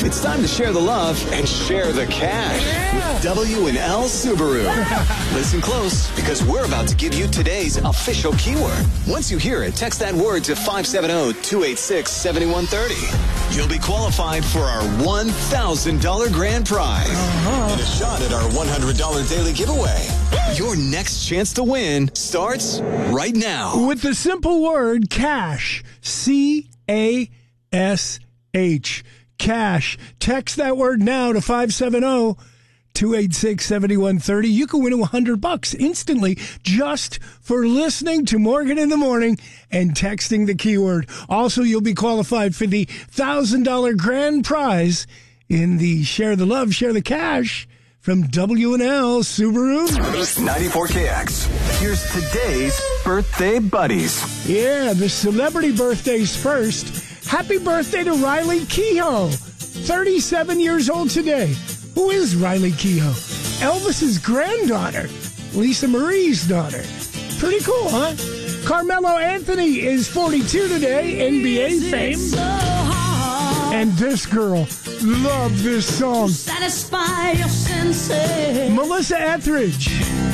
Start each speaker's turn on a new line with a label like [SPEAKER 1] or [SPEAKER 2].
[SPEAKER 1] It's time to share the love and share the cash with W&L Subaru. Listen close, because we're about to give you today's official keyword. Once you hear it, text that word to 570-286-7130. You'll be qualified for our $1,000 grand prize and a shot at our $100 daily giveaway. Your next chance to win starts right now.
[SPEAKER 2] With the simple word cash. C-A-S-H. Cash. Text that word now to 570-286-7130. You can win $100 instantly just for listening to Morgan in the Morning and texting the keyword. Also, you'll be qualified for the $1,000 grand prize in the Share the Love, Share the Cash from W&L Subaru.
[SPEAKER 1] 94KX. Here's today's birthday buddies.
[SPEAKER 2] Yeah, the celebrity birthdays first. Happy birthday to Riley Keough, 37 years old today. Who is Riley Keough? Elvis's granddaughter, Lisa Marie's daughter. Pretty cool, huh? Carmelo Anthony is 42 today, NBA fame. And this girl, love this song.
[SPEAKER 3] Satisfy your senses.
[SPEAKER 2] Melissa Etheridge,